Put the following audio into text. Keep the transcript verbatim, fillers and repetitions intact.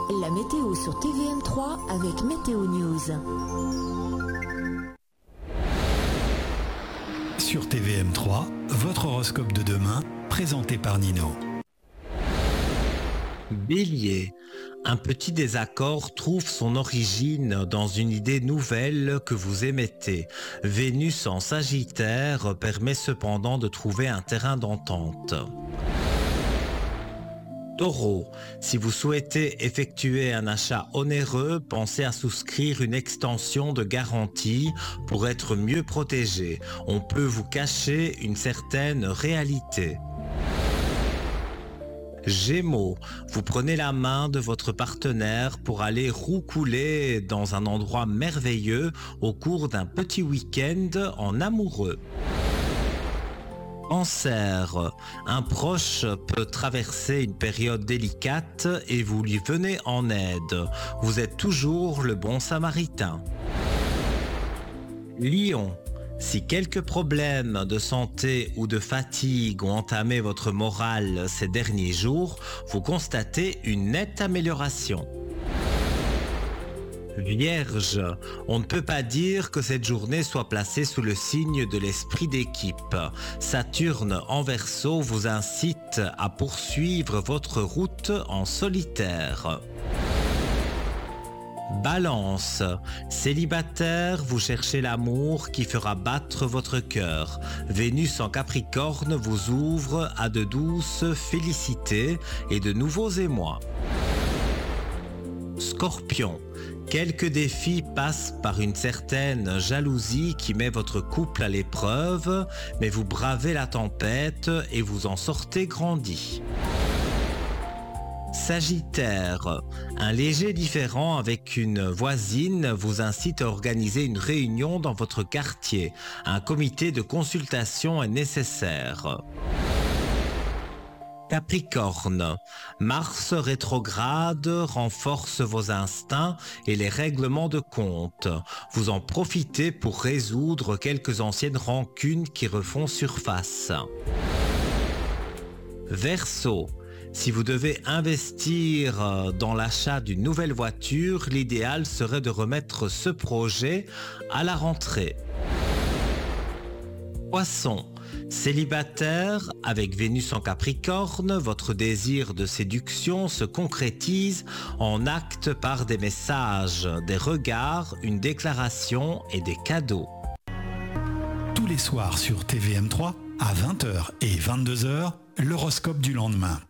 La météo sur T V M trois avec Météo News. Sur T V M trois, votre horoscope de demain, présenté par Nino. Bélier, un petit désaccord trouve son origine dans une idée nouvelle que vous émettez. Vénus en Sagittaire permet cependant de trouver un terrain d'entente. Taureau, si vous souhaitez effectuer un achat onéreux, pensez à souscrire une extension de garantie pour être mieux protégé. On peut vous cacher une certaine réalité. Gémeaux, vous prenez la main de votre partenaire pour aller roucouler dans un endroit merveilleux au cours d'un petit week-end en amoureux. Cancer, un proche peut traverser une période délicate et vous lui venez en aide. Vous êtes toujours le bon samaritain. Lion, si quelques problèmes de santé ou de fatigue ont entamé votre morale ces derniers jours, vous constatez une nette amélioration. Vierge, on ne peut pas dire que cette journée soit placée sous le signe de l'esprit d'équipe. Saturne en Verseau vous incite à poursuivre votre route en solitaire. Balance, célibataire, vous cherchez l'amour qui fera battre votre cœur. Vénus en Capricorne vous ouvre à de douces félicités et de nouveaux émois. Scorpion, quelques défis passent par une certaine jalousie qui met votre couple à l'épreuve, mais vous bravez la tempête et vous en sortez grandi. Sagittaire, un léger différend avec une voisine vous incite à organiser une réunion dans votre quartier. Un comité de consultation est nécessaire. Capricorne, Mars rétrograde renforce vos instincts et les règlements de compte. Vous en profitez pour résoudre quelques anciennes rancunes qui refont surface. Verseau, si vous devez investir dans l'achat d'une nouvelle voiture, l'idéal serait de remettre ce projet à la rentrée. Poisson, célibataire, avec Vénus en Capricorne, votre désir de séduction se concrétise en actes par des messages, des regards, une déclaration et des cadeaux. Tous les soirs sur T V M trois, à vingt heures et vingt-deux heures, l'horoscope du lendemain.